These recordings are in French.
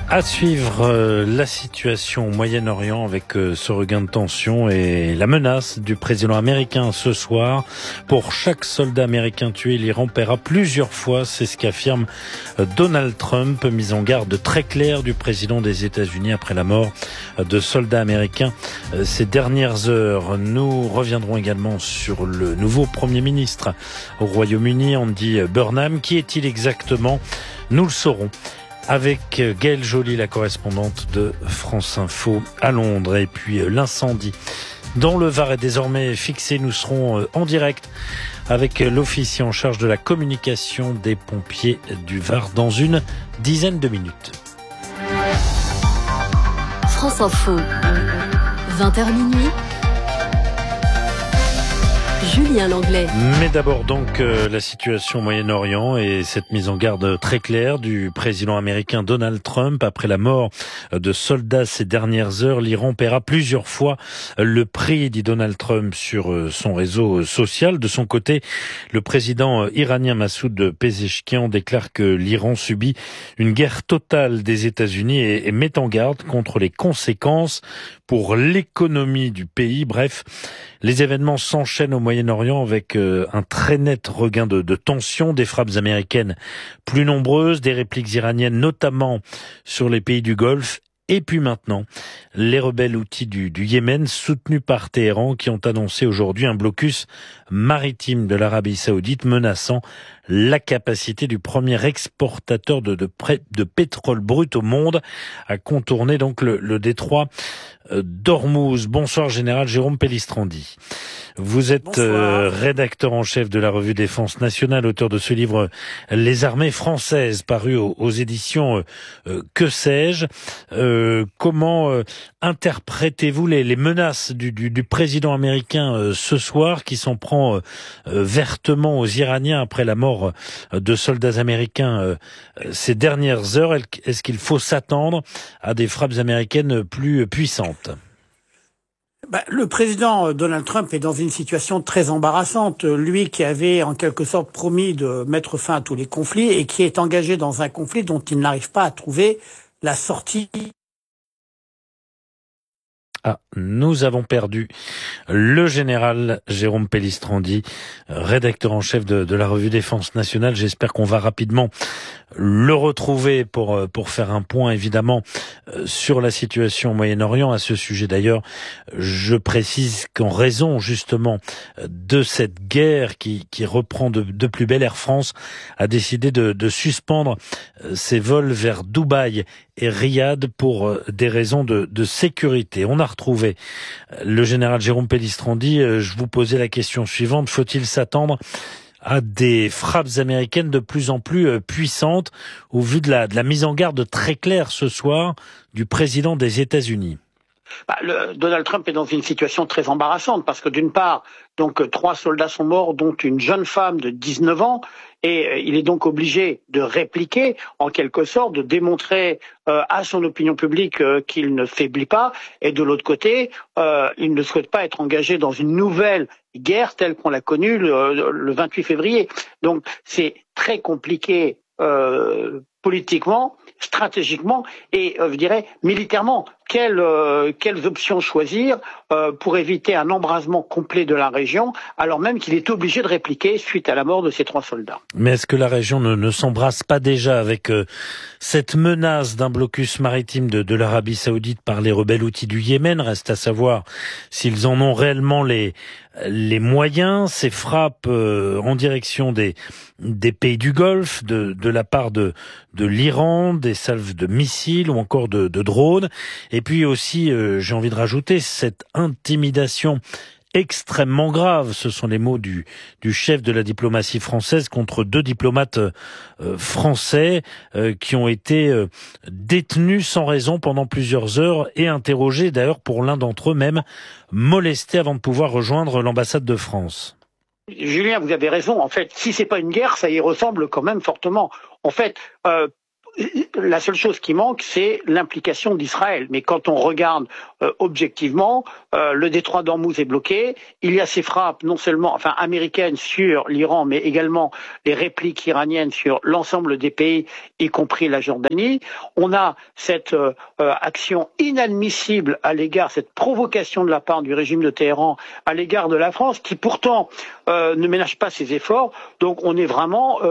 À suivre la situation au Moyen-Orient avec ce regain de tension et la menace du président américain ce soir. Pour chaque soldat américain tué, l'Iran paiera plusieurs fois. C'est ce qu'affirme Donald Trump, mise en garde très claire du président des États-Unis après la mort de soldats américains ces dernières heures. Nous reviendrons également sur le nouveau Premier ministre au Royaume-Uni, Andy Burnham. Qui est-il exactement? Nous le saurons avec Gaëlle Joly, la correspondante de France Info à Londres. Et puis l'incendie dans le Var est désormais fixé. Nous serons en direct avec l'officier en charge de la communication des pompiers du Var dans une dizaine de minutes. France Info, 20h minuit. Julien Langlais. Mais d'abord donc la situation au Moyen-Orient et cette mise en garde très claire du président américain Donald Trump. Après la mort de soldats ces dernières heures, l'Iran paiera plusieurs fois le prix, dit Donald Trump sur son réseau social. De son côté, le président iranien Massoud Pezeshkian déclare que l'Iran subit une guerre totale des États-Unis et met en garde contre les conséquences pour l'économie du pays. Bref, les événements s'enchaînent au Moyen-Orient avec un très net regain de tension, des frappes américaines plus nombreuses, des répliques iraniennes notamment sur les pays du Golfe. Et puis maintenant, les rebelles houthis du Yémen, soutenus par Téhéran, qui ont annoncé aujourd'hui un blocus maritime de l'Arabie Saoudite menaçant la capacité du premier exportateur de pétrole brut au monde à contourner donc le détroit d'Ormuz. Bonsoir Général Jérôme Pellistrandi. Vous êtes rédacteur en chef de la revue Défense nationale, auteur de ce livre Les armées françaises, paru aux éditions Que sais-je. Comment interprétez-vous les menaces du président américain ce soir, qui s'en prend vertement aux Iraniens après la mort de soldats américains ces dernières heures? Est-ce qu'il faut s'attendre à des frappes américaines plus puissantes? Le président Donald Trump est dans une situation très embarrassante. Lui qui avait en quelque sorte promis de mettre fin à tous les conflits et qui est engagé dans un conflit dont il n'arrive pas à trouver la sortie. Nous avons perdu le général Jérôme Pellistrandi, rédacteur en chef de la revue Défense nationale. J'espère qu'on va rapidement le retrouver pour faire un point évidemment sur la situation au Moyen-Orient. À ce sujet d'ailleurs, je précise qu'en raison justement de cette guerre qui reprend de plus belle, Air France a décidé de suspendre ses vols vers Dubaï et Riyad pour des raisons de sécurité. On a retrouvé le général Jérôme Pellistrandi. Je vous posais la question suivante: faut-il s'attendre à des frappes américaines de plus en plus puissantes au vu de la mise en garde très claire ce soir du président des États-Unis? Donald Trump est dans une situation très embarrassante parce que d'une part, donc 3 soldats sont morts, dont une jeune femme de 19 ans, et il est donc obligé de répliquer, en quelque sorte, de démontrer à son opinion publique qu'il ne faiblit pas, et de l'autre côté, il ne souhaite pas être engagé dans une nouvelle guerre telle qu'on l'a connue le 28 février. Donc c'est très compliqué politiquement, stratégiquement et je dirais militairement. Quelles options choisir pour éviter un embrasement complet de la région, alors même qu'il est obligé de répliquer suite à la mort de ces 3 soldats. Mais est-ce que la région ne s'embrasse pas déjà avec cette menace d'un blocus maritime de l'Arabie Saoudite par les rebelles houthis du Yémen? Reste à savoir s'ils en ont réellement les moyens. Ces frappes en direction des pays du Golfe, de la part de l'Iran, des salves de missiles ou encore de drones. Et puis aussi, j'ai envie de rajouter, cette intimidation extrêmement grave, ce sont les mots du chef de la diplomatie française contre 2 diplomates français qui ont été détenus sans raison pendant plusieurs heures et interrogés, d'ailleurs pour l'un d'entre eux même, molestés avant de pouvoir rejoindre l'ambassade de France. Julien, vous avez raison. En fait, si c'est pas une guerre, ça y ressemble quand même fortement. En fait, la seule chose qui manque, c'est l'implication d'Israël. Mais quand on regarde objectivement, le détroit d'Ormuz est bloqué. Il y a ces frappes non seulement américaines sur l'Iran, mais également les répliques iraniennes sur l'ensemble des pays, y compris la Jordanie. On a cette action inadmissible à l'égard, cette provocation de la part du régime de Téhéran à l'égard de la France, qui pourtant ne ménage pas ses efforts. Donc on est vraiment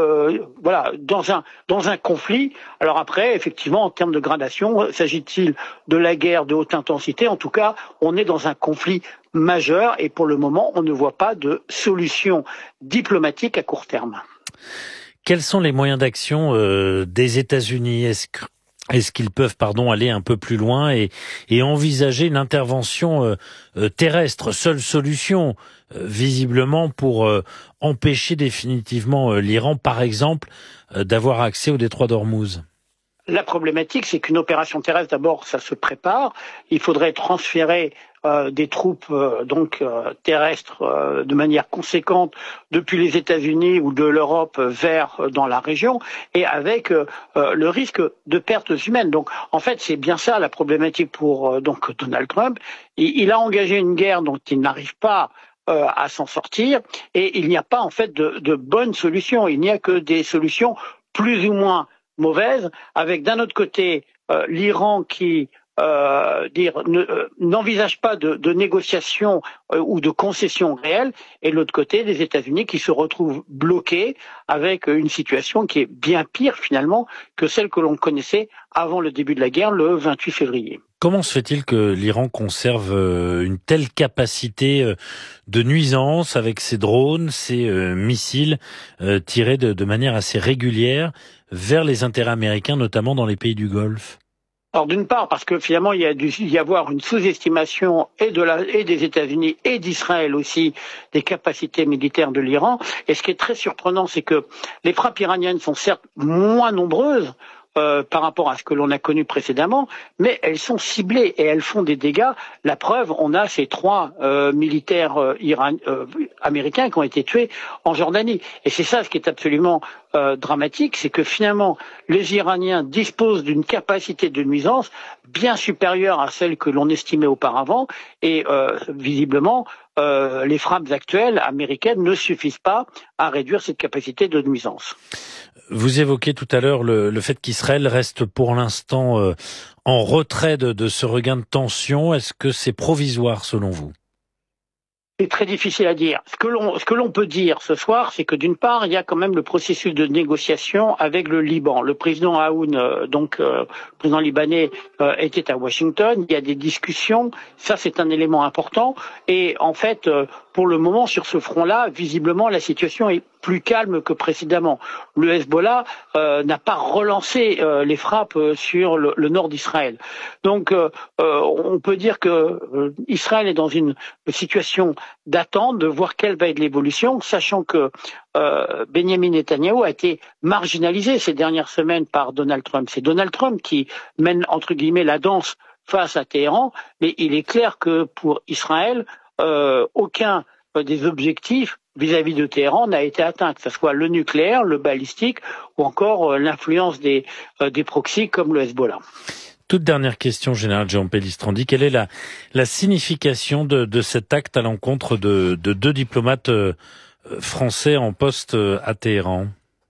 dans un conflit. Alors après, effectivement, en termes de gradation, s'agit-il de la guerre de haute intensité? En tout cas, on est dans un conflit majeur et pour le moment, on ne voit pas de solution diplomatique à court terme. Quels sont les moyens d'action des États-Unis? Est-ce qu'ils peuvent aller un peu plus loin et envisager une intervention terrestre, seule solution visiblement pour empêcher définitivement l'Iran, par exemple, d'avoir accès au détroit d'Ormuz? La problématique, c'est qu'une opération terrestre, d'abord, ça se prépare. Il faudrait transférer des troupes terrestres de manière conséquente depuis les États-Unis ou de l'Europe vers dans la région, et avec le risque de pertes humaines. Donc, en fait, c'est bien ça la problématique pour Donald Trump. Il a engagé une guerre dont il n'arrive pas à s'en sortir, et il n'y a pas en fait de bonnes solutions. Il n'y a que des solutions plus ou moins mauvaise, avec d'un autre côté l'Iran qui n'envisage pas de négociations ou de concessions réelles, et de l'autre côté les États-Unis qui se retrouvent bloqués avec une situation qui est bien pire finalement que celle que l'on connaissait avant le début de la guerre le 28 février. Comment se fait-il que l'Iran conserve une telle capacité de nuisance avec ses drones, ses missiles tirés de manière assez régulière vers les intérêts américains, notamment dans les pays du Golfe? Alors d'une part parce que finalement il y a dû y avoir une sous-estimation et des États-Unis et d'Israël aussi des capacités militaires de l'Iran, et ce qui est très surprenant, c'est que les frappes iraniennes sont certes moins nombreuses par rapport à ce que l'on a connu précédemment, mais elles sont ciblées et elles font des dégâts. La preuve, on a ces 3 militaires américains qui ont été tués en Jordanie. Et c'est ça ce qui est absolument dramatique, c'est que finalement les Iraniens disposent d'une capacité de nuisance bien supérieure à celle que l'on estimait auparavant, et visiblement les frappes actuelles américaines ne suffisent pas à réduire cette capacité de nuisance. Vous évoquez tout à l'heure le fait qu'Israël reste pour l'instant en retrait de ce regain de tension. Est-ce que c'est provisoire selon vous? C'est très difficile à dire. Ce que l'on peut dire ce soir, c'est que d'une part, il y a quand même le processus de négociation avec le Liban. Le président Aoun, président libanais, était à Washington. Il y a des discussions. Ça, c'est un élément important. Et en fait, pour le moment, sur ce front-là, visiblement, la situation est plus calme que précédemment. Le Hezbollah n'a pas relancé les frappes sur le nord d'Israël. Donc, on peut dire que Israël est dans une situation d'attente, de voir quelle va être l'évolution, sachant que Benyamin Netanyahou a été marginalisé ces dernières semaines par Donald Trump. C'est Donald Trump qui mène, entre guillemets, la danse face à Téhéran, mais il est clair que pour Israël, aucun des objectifs vis-à-vis de Téhéran n'a été atteint, que ce soit le nucléaire, le balistique ou encore l'influence des proxys comme le Hezbollah. Toute dernière question, général Jean Pellistrandi. Quelle est la signification de cet acte à l'encontre de 2 diplomates français en poste à Téhéran?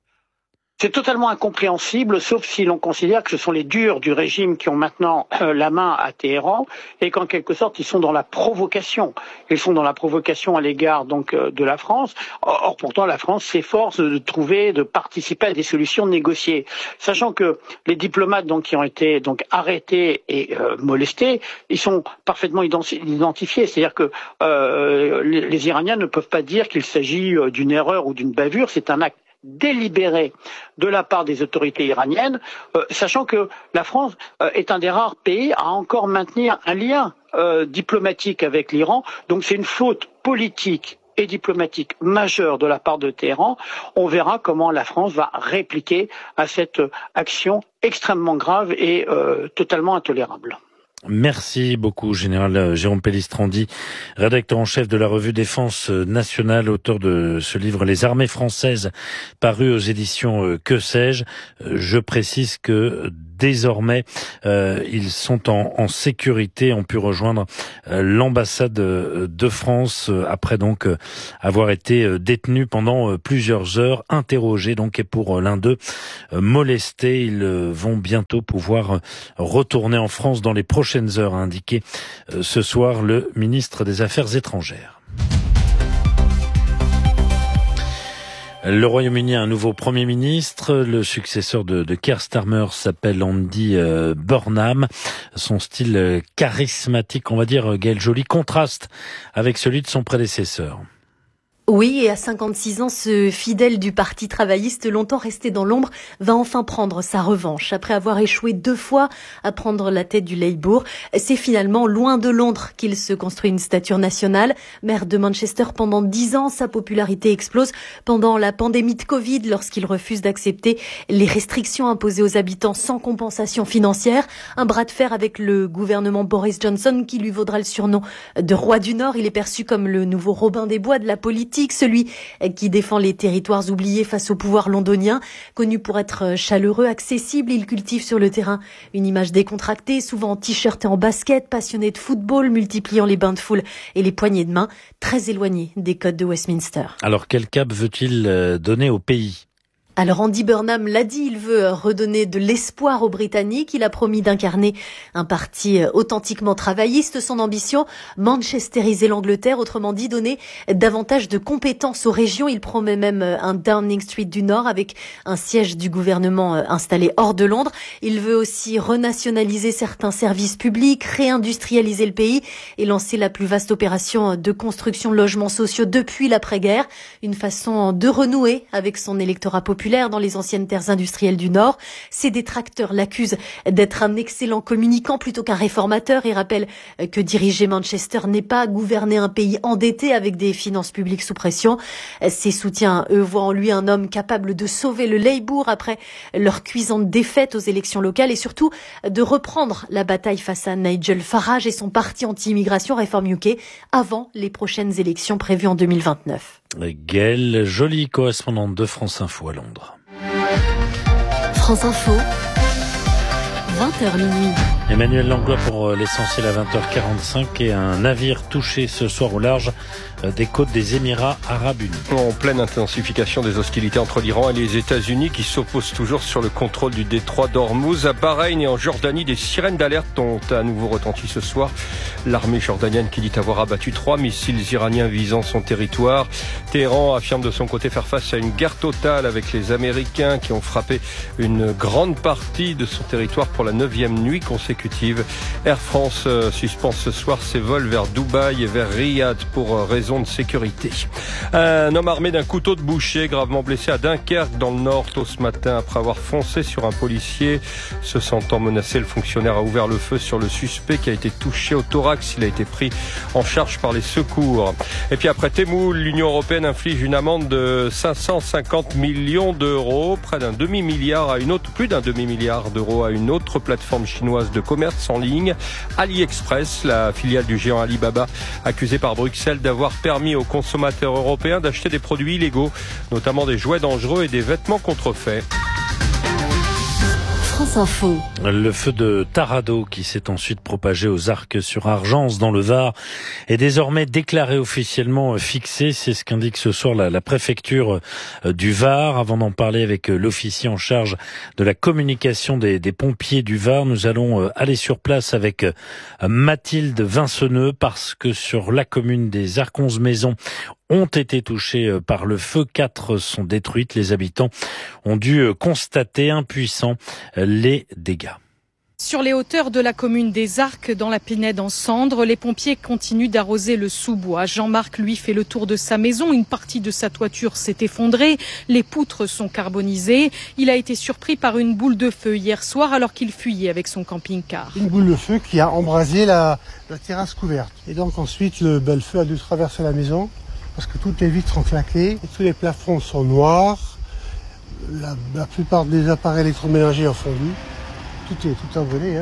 C'est totalement incompréhensible, sauf si l'on considère que ce sont les durs du régime qui ont maintenant la main à Téhéran, et qu'en quelque sorte ils sont dans la provocation. Ils sont dans la provocation à l'égard de la France. Or pourtant la France s'efforce de participer à des solutions négociées, sachant que les diplomates qui ont été arrêtés et molestés, ils sont parfaitement identifiés. C'est-à-dire que les Iraniens ne peuvent pas dire qu'il s'agit d'une erreur ou d'une bavure. C'est un acte délibéré de la part des autorités iraniennes, sachant que la France est un des rares pays à encore maintenir un lien diplomatique avec l'Iran. Donc c'est une faute politique et diplomatique majeure de la part de Téhéran. On verra comment la France va répliquer à cette action extrêmement grave et totalement intolérable. Merci beaucoup, Général Jérôme Pellistrandi, rédacteur en chef de la revue Défense nationale, auteur de ce livre « Les armées françaises » paru aux éditions Que sais-je. Je précise que désormais, ils sont en sécurité, ont pu rejoindre l'ambassade de France après donc avoir été détenus pendant plusieurs heures, interrogés donc et pour l'un d'eux molestés. Ils vont bientôt pouvoir retourner en France dans les prochaines heures, a indiqué ce soir le ministre des Affaires étrangères. Le Royaume-Uni a un nouveau Premier ministre. Le successeur de Keir Starmer s'appelle Andy Burnham. Son style charismatique, on va dire, Gaëlle Joly, contraste avec celui de son prédécesseur. Oui, et à 56 ans, ce fidèle du Parti travailliste, longtemps resté dans l'ombre, va enfin prendre sa revanche. Après avoir échoué 2 fois à prendre la tête du Labour, c'est finalement loin de Londres qu'il se construit une stature nationale. Maire de Manchester pendant 10 ans, sa popularité explose pendant la pandémie de Covid lorsqu'il refuse d'accepter les restrictions imposées aux habitants sans compensation financière. Un bras de fer avec le gouvernement Boris Johnson qui lui vaudra le surnom de roi du Nord. Il est perçu comme le nouveau Robin des Bois de la politique, celui qui défend les territoires oubliés face au pouvoir londonien. Connu pour être chaleureux, accessible, il cultive sur le terrain une image décontractée, souvent en t-shirt et en basket, passionné de football, multipliant les bains de foule et les poignées de main, très éloigné des codes de Westminster. Alors quel cap veut-il donner au pays ? Alors Andy Burnham l'a dit, il veut redonner de l'espoir aux Britanniques. Il a promis d'incarner un parti authentiquement travailliste. Son ambition, manchestériser l'Angleterre, autrement dit donner davantage de compétences aux régions. Il promet même un Downing Street du Nord avec un siège du gouvernement installé hors de Londres. Il veut aussi renationaliser certains services publics, réindustrialiser le pays et lancer la plus vaste opération de construction de logements sociaux depuis l'après-guerre. Une façon de renouer avec son électorat populaire dans les anciennes terres industrielles du Nord. Ses détracteurs l'accusent d'être un excellent communicant plutôt qu'un réformateur et rappellent que diriger Manchester n'est pas gouverner un pays endetté avec des finances publiques sous pression. Ses soutiens, eux, voient en lui un homme capable de sauver le Labour après leur cuisante défaite aux élections locales et surtout de reprendre la bataille face à Nigel Farage et son parti anti-immigration Reform UK avant les prochaines élections prévues en 2029. Gaëlle Joly, correspondante de France Info à Londres. France Info, 20h minuit. Emmanuel Langlois pour l'essentiel à 20h45 et un navire touché ce soir au large des côtes des Émirats Arabes Unis. En pleine intensification des hostilités entre l'Iran et les États-Unis qui s'opposent toujours sur le contrôle du détroit d'Ormuz. À Bahreïn et en Jordanie, des sirènes d'alerte ont à nouveau retenti ce soir. L'armée jordanienne qui dit avoir abattu 3 missiles iraniens visant son territoire. Téhéran affirme de son côté faire face à une guerre totale avec les Américains qui ont frappé une grande partie de son territoire pour la 9e nuit consécutive. Air France suspend ce soir ses vols vers Dubaï et vers Riyad pour raison de sécurité. Un homme armé d'un couteau de boucher gravement blessé à Dunkerque dans le Nord tôt ce matin après avoir foncé sur un policier. Se sentant menacé, le fonctionnaire a ouvert le feu sur le suspect qui a été touché au thorax. Il a été pris en charge par les secours. Et puis après Temoul, l'Union européenne inflige une amende de 550 millions d'euros, près d'un demi-milliard plus d'un demi-milliard d'euros à une autre plateforme chinoise de commerce en ligne, AliExpress, la filiale du géant Alibaba, accusée par Bruxelles d'avoir permis aux consommateurs européens d'acheter des produits illégaux, notamment des jouets dangereux et des vêtements contrefaits. France Info. Le feu de Taradot qui s'est ensuite propagé aux Arcs-sur-Argence dans le Var est désormais déclaré officiellement fixé. C'est ce qu'indique ce soir la préfecture du Var. Avant d'en parler avec l'officier en charge de la communication des pompiers du Var, nous allons aller sur place avec Mathilde Vinceneux parce que sur la commune des Arcs-11-Maisons ont été touchés par le feu. 4 sont détruites. Les habitants ont dû constater impuissants les dégâts. Sur les hauteurs de la commune des Arcs, dans la Pinède en cendres, les pompiers continuent d'arroser le sous-bois. Jean-Marc, lui, fait le tour de sa maison. Une partie de sa toiture s'est effondrée. Les poutres sont carbonisées. Il a été surpris par une boule de feu hier soir alors qu'il fuyait avec son camping-car. Une boule de feu qui a embrasé la terrasse couverte. Et donc ensuite, le feu a dû traverser la maison parce que toutes les vitres sont claquées. Et tous les plafonds sont noirs. La plupart des appareils électroménagers ont fondu. Tout a brûlé.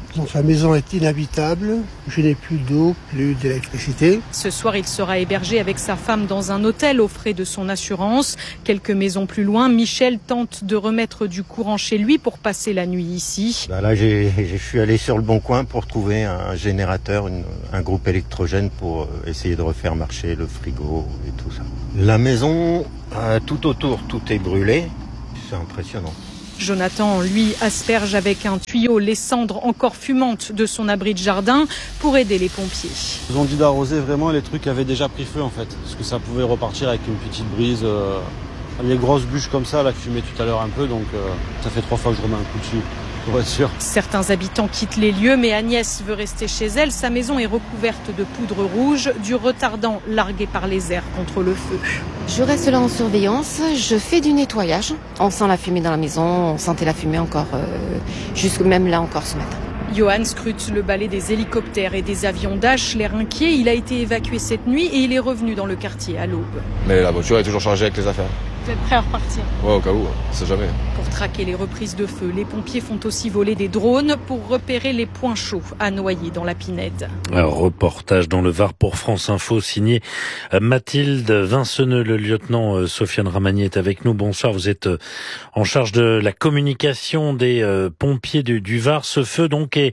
Donc la maison est inhabitable, je n'ai plus d'eau, plus d'électricité. Ce soir, il sera hébergé avec sa femme dans un hôtel aux frais de son assurance. Quelques maisons plus loin, Michel tente de remettre du courant chez lui pour passer la nuit ici. Là, je suis allé sur le Bon Coin pour trouver un générateur, un groupe électrogène pour essayer de refaire marcher le frigo et tout ça. La maison, tout autour, tout est brûlé. C'est impressionnant. Jonathan, lui, asperge avec un tuyau les cendres encore fumantes de son abri de jardin pour aider les pompiers. Ils ont dit d'arroser vraiment, les trucs avaient déjà pris feu en fait, parce que ça pouvait repartir avec une petite brise. Les grosses bûches comme ça, là, que je fumais tout à l'heure un peu, donc ça fait 3 fois que je remets un coup dessus. Pour être sûr. Certains habitants quittent les lieux, mais Agnès veut rester chez elle. Sa maison est recouverte de poudre rouge, du retardant largué par les airs contre le feu. Je reste là en surveillance, je fais du nettoyage. On sent la fumée dans la maison, on sentait la fumée encore, jusque même là encore ce matin. Johan scrute le balai des hélicoptères et des avions Dash, l'air inquiet. Il a été évacué cette nuit et il est revenu dans le quartier à l'aube. Mais la voiture est toujours chargée avec les affaires. Vous êtes prêt à repartir ? Ouais, au cas où, on sait jamais. Pour traquer les reprises de feu, les pompiers font aussi voler des drones pour repérer les points chauds à Noyer dans la Pinède. Un reportage dans le Var pour France Info signé Mathilde Vinceneux. Le lieutenant Sofiane Ramani est avec nous. Bonsoir, vous êtes en charge de la communication des pompiers du Var. Ce feu donc est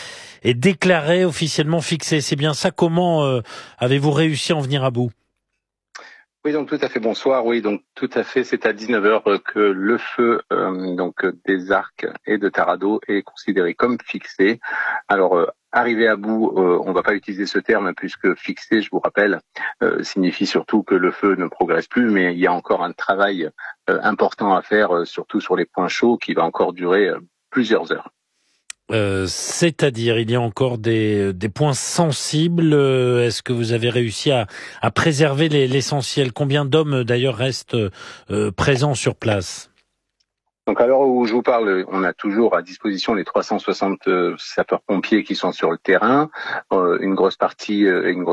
déclaré, officiellement fixé. C'est bien ça. Comment avez-vous réussi à en venir à bout ? Oui, donc tout à fait, bonsoir. Oui, donc tout à fait, c'est à 19h que le feu des Arcs et de Tarado est considéré comme fixé. Alors, arriver à bout, on va pas utiliser ce terme puisque fixé, je vous rappelle, signifie surtout que le feu ne progresse plus, mais il y a encore un travail important à faire, surtout sur les points chauds, qui va encore durer plusieurs heures. C'est-à-dire, il y a encore des points sensibles. Est-ce que vous avez réussi à préserver l'essentiel ? Combien d'hommes d'ailleurs restent présents sur place ? Donc à l'heure où je vous parle, on a toujours à disposition les 360 sapeurs-pompiers qui sont sur le terrain. Une grosse partie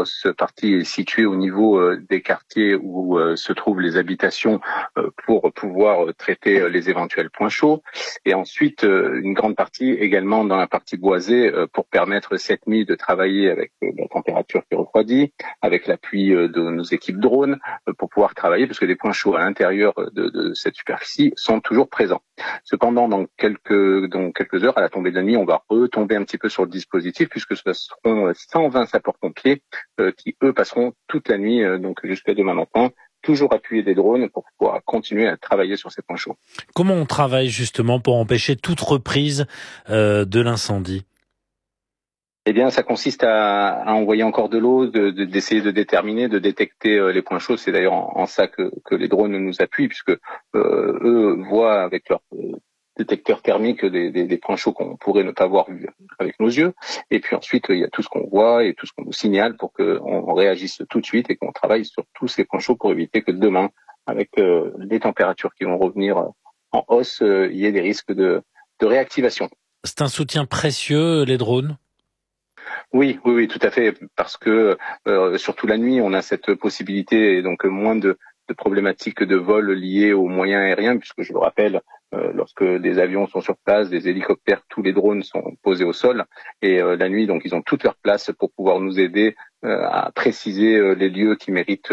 est située au niveau des quartiers où se trouvent les habitations pour pouvoir traiter les éventuels points chauds. Et ensuite, une grande partie également dans la partie boisée pour permettre cette nuit de travailler avec la température qui refroidit, avec l'appui de nos équipes drones pour pouvoir travailler, parce que les points chauds à l'intérieur de cette superficie sont toujours présents. Cependant, dans quelques heures, à la tombée de la nuit, on va retomber un petit peu sur le dispositif, puisque ce seront 120 sapeurs-pompiers qui, eux, passeront toute la nuit, donc jusqu'à demain matin, toujours appuyés des drones pour pouvoir continuer à travailler sur ces points chauds. Comment on travaille justement pour empêcher toute reprise de l'incendie ? Eh bien, ça consiste à envoyer encore de l'eau, d'essayer de déterminer, de détecter les points chauds. C'est d'ailleurs en ça que les drones nous appuient, puisque eux voient avec leur détecteur thermique des points chauds qu'on pourrait ne pas voir avec nos yeux. Et puis ensuite, il y a tout ce qu'on voit et tout ce qu'on nous signale pour qu'on réagisse tout de suite et qu'on travaille sur tous ces points chauds pour éviter que demain, avec les températures qui vont revenir en hausse, il y ait des risques de réactivation. C'est un soutien précieux, les drones ? Oui, tout à fait, parce que surtout la nuit, on a cette possibilité et donc moins de problématiques de vol liées aux moyens aériens, puisque je le rappelle, lorsque des avions sont sur place, des hélicoptères, tous les drones sont posés au sol et la nuit, donc ils ont toute leur place pour pouvoir nous aider à préciser les lieux qui méritent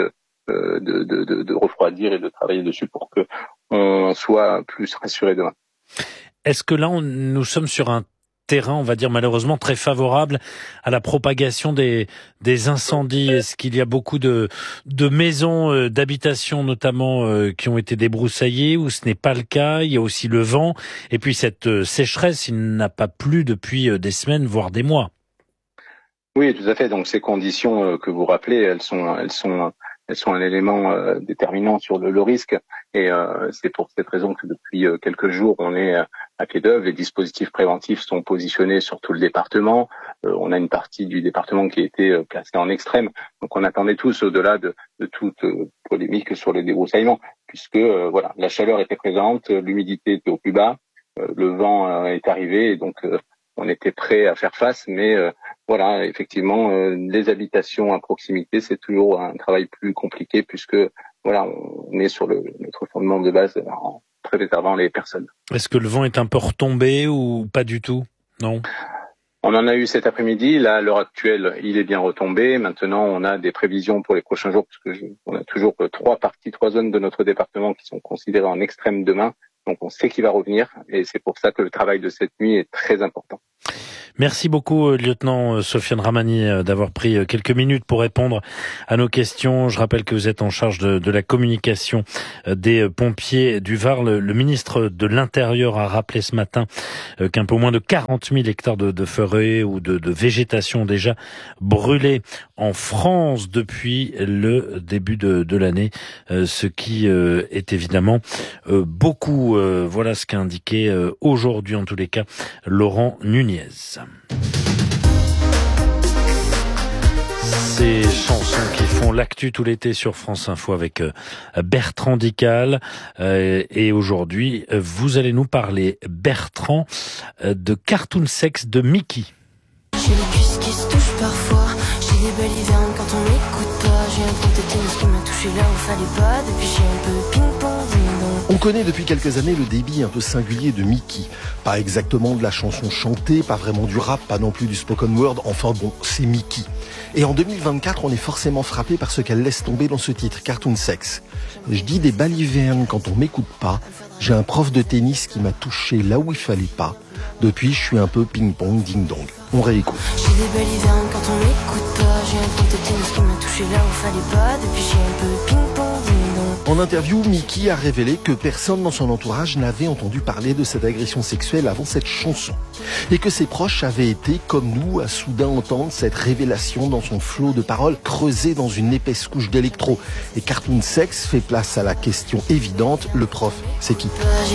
de refroidir et de travailler dessus pour que on soit plus rassuré demain. Est-ce que là, nous sommes sur un terrain, on va dire malheureusement très favorable à la propagation des incendies? Est-ce qu'il y a beaucoup de maisons d'habitation notamment qui ont été débroussaillées, ou ce n'est pas le cas? Il y a aussi le vent et puis cette sécheresse, il n'a pas plu depuis des semaines voire des mois. Oui, tout à fait. Donc ces conditions que vous rappelez, elles sont un élément déterminant sur le risque, et c'est pour cette raison que depuis quelques jours on est à pied d'œuvre. Les dispositifs préventifs sont positionnés sur tout le département. On a une partie du département qui a été placée en extrême, donc on attendait tous au-delà de toute polémique sur les débroussaillements, puisque voilà, la chaleur était présente, l'humidité était au plus bas, le vent est arrivé, et donc on était prêt à faire face, mais voilà, effectivement, les habitations à proximité, c'est toujours un travail plus compliqué, puisque voilà, on est sur notre fondement de base en préservant les personnes. Est-ce que le vent est un peu retombé ou pas du tout? Non. On en a eu cet après-midi. Là, à l'heure actuelle, il est bien retombé. Maintenant, on a des prévisions pour les prochains jours, parce que on a toujours 3 zones de notre département qui sont considérées en extrême demain. Donc, on sait qu'il va revenir, et c'est pour ça que le travail de cette nuit est très important. Merci beaucoup, lieutenant Sofiane Rahmani, d'avoir pris quelques minutes pour répondre à nos questions. Je rappelle que vous êtes en charge de la communication des pompiers du Var. Le ministre de l'Intérieur a rappelé ce matin qu'un peu moins de 40 000 hectares de forêt ou de végétation déjà brûlés en France depuis le début de l'année, ce qui est évidemment beaucoup. Voilà ce qu'a indiqué aujourd'hui, en tous les cas, Laurent Nunez. Ces chansons qui font l'actu tout l'été sur France Info avec Bertrand Dical. Et aujourd'hui, vous allez nous parler, Bertrand, de Cartoon Sex de Mickey. J'ai les cuisses qui se touchent parfois, j'ai des belles hivernes quand on m'écoute pas. J'ai un compte de tennis qui m'a touché là où fallait pas, depuis j'ai un peu ping-pong. On connaît depuis quelques années le débit un peu singulier de Mickey. Pas exactement de la chanson chantée, pas vraiment du rap, pas non plus du spoken word, enfin bon, c'est Mickey. Et en 2024, on est forcément frappé par ce qu'elle laisse tomber dans ce titre, Cartoon Sex. Je dis des balivernes quand on m'écoute pas, j'ai un prof de tennis qui m'a touché là où il fallait pas. Depuis, je suis un peu ping-pong, ding-dong. On réécoute. J'ai des balivernes quand on m'écoute pas, j'ai un prof de tennis qui m'a touché là où il fallait pas. Depuis, j'ai un peu ping-pong, ding-dong. En interview, Mickey a révélé que personne dans son entourage n'avait entendu parler de cette agression sexuelle avant cette chanson. Et que ses proches avaient été, comme nous, à soudain entendre cette révélation dans son flot de paroles creusé dans une épaisse couche d'électro. Et Cartoon Sex fait place à la question évidente, le prof, c'est qui ? J'ai